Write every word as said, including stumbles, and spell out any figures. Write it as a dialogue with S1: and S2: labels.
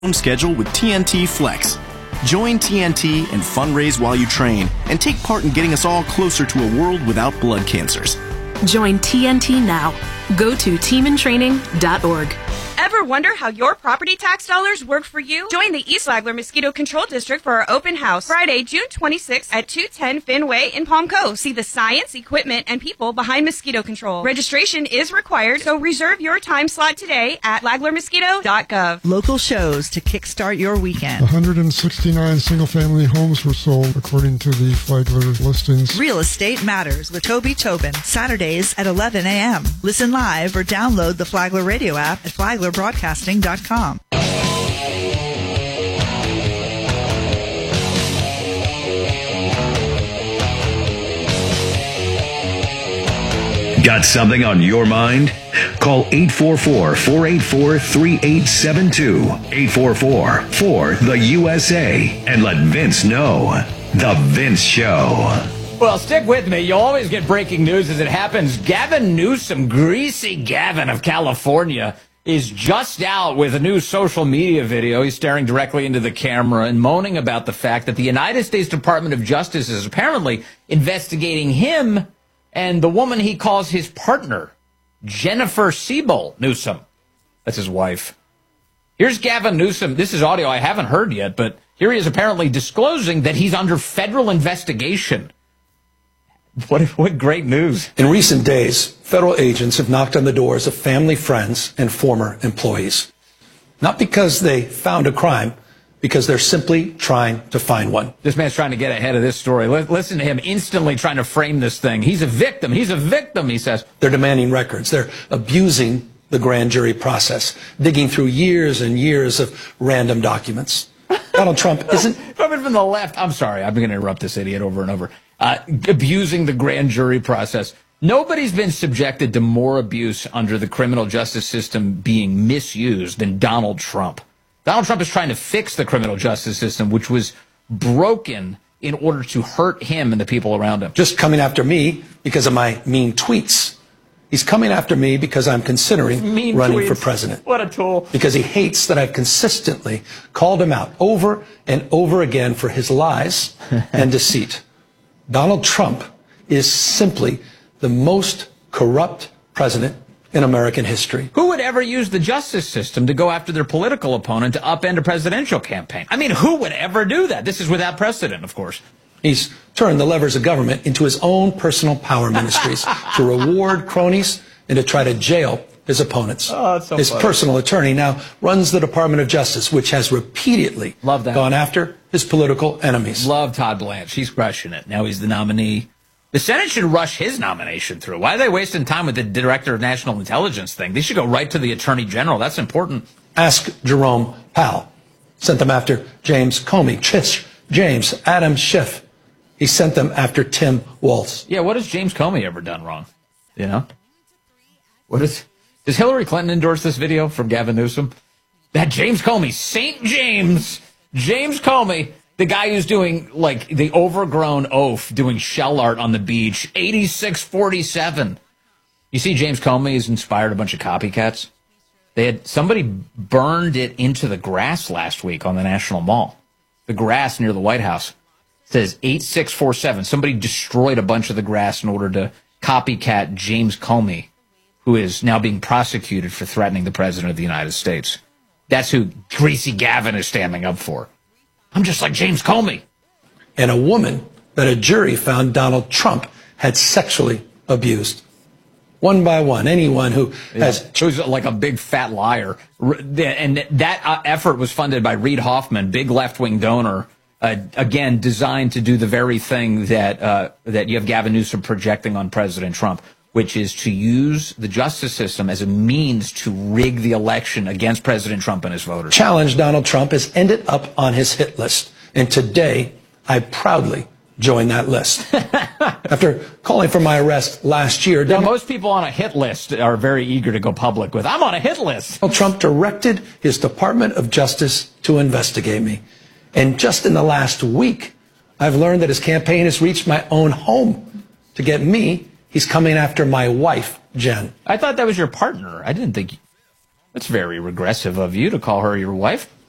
S1: schedule with T N T Flex. Join T N T and fundraise while you train and take part in getting us all closer to a world without blood cancers.
S2: Join T N T now. Go to team in training dot org.
S3: Ever wonder how your property tax dollars work for you? Join the East Flagler Mosquito Control District for our open house Friday, June twenty-sixth at two ten Fenway in Palm Cove. See the science, equipment, and people behind mosquito control. Registration is required, so reserve your time slot today at flagler mosquito dot gov.
S4: Local shows to kickstart your weekend.
S5: one hundred sixty-nine single-family homes were sold, according to the Flagler listings.
S4: Real Estate Matters with Toby Tobin, Saturdays at eleven a.m. Listen live or download the Flagler radio app at flagler broadcasting dot com.
S6: Got something on your mind? Call eight four four, four eight four, three eight seven two, eight four four, four, the U S A, and let Vince know. The Vince Show.
S7: Well, stick with me. You'll always get breaking news as it happens. Gavin Newsom, Greasy Gavin of California, is just out with a new social media video. He's staring directly into the camera and moaning about the fact that the United States Department of Justice is apparently investigating him and the woman he calls his partner, Jennifer Siebel Newsom. That's his wife. Here's Gavin Newsom. This is audio I haven't heard yet, but here he is apparently disclosing that he's under federal investigation. What, what great news.
S8: In recent days, federal agents have knocked on the doors of family, friends, and former employees. Not because they found a crime, because they're simply trying to find one.
S7: This man's trying to get ahead of this story. Listen to him instantly trying to frame this thing. He's a victim. He's a victim, he says.
S8: They're demanding records. They're abusing the grand jury process, digging through years and years of random documents. Donald Trump isn't...
S7: Coming from the left. I'm sorry. I'm going to interrupt this idiot over and over. Uh, abusing the grand jury process. Nobody's been subjected to more abuse under the criminal justice system being misused than Donald Trump. Donald Trump is trying to fix the criminal justice system, which was broken in order to hurt him and the people around him.
S8: Just coming after me because of my mean tweets. He's coming after me because I'm considering
S7: mean
S8: running
S7: tweets.
S8: for president.
S7: What a tool.
S8: Because he hates that I've consistently called him out over and over again for his lies and deceit. Donald Trump is simply the most corrupt president in American history.
S7: Who would ever use the justice system to go after their political opponent to upend a presidential campaign? I mean, who would ever do that? This is without precedent, of course.
S8: He's turned the levers of government into his own personal power ministries to reward cronies and to try to jail his opponents.
S7: Oh, that's so
S8: his
S7: funny.
S8: personal attorney now runs the Department of Justice, which has repeatedly
S7: Love that.
S8: gone after his political enemies.
S7: Love Todd Blanche. He's crushing it. Now he's the nominee. The Senate should rush his nomination through. Why are they wasting time with the Director of National Intelligence thing? They should go right to the Attorney General. That's important.
S8: Ask Jerome Powell. Sent them after James Comey, Tish James, Adam Schiff. He sent them after Tim Walz.
S7: Yeah, what has James Comey ever done wrong? You know? What is... Does Hillary Clinton endorse this video from Gavin Newsom? That James Comey, Saint James, James Comey, the guy who's doing, like, the overgrown oaf, doing shell art on the beach, eighty-six forty-seven. You see, James Comey has inspired a bunch of copycats. They had somebody burned it into the grass last week on the National Mall. The grass near the White House. It says eight six four seven. Somebody destroyed a bunch of the grass in order to copycat James Comey, who is now being prosecuted for threatening the President of the United States. That's who Greasy Gavin is standing up for. I'm just like James Comey.
S8: And a woman that a jury found Donald Trump had sexually abused. One by one, anyone who
S7: Yeah.
S8: has...
S7: Who's like a big fat liar. And that uh, effort was funded by Reid Hoffman, big left-wing donor, uh, again, designed to do the very thing that uh, that you have Gavin Newsom projecting on President Trump, which is to use the justice system as a means to rig the election against President Trump and his voters.
S8: Challenged Donald Trump has ended up on his hit list. And today, I proudly join that list. After calling for my arrest last year,
S7: Now, most people on a hit list are very eager to go public with, I'm on a hit list.
S8: Donald Trump directed his Department of Justice to investigate me. And just in the last week, I've learned that his campaign has reached my own home. To get me, he's coming after my wife, Jen.
S7: I thought that was your partner. I didn't think... That's very regressive of you to call her your wife.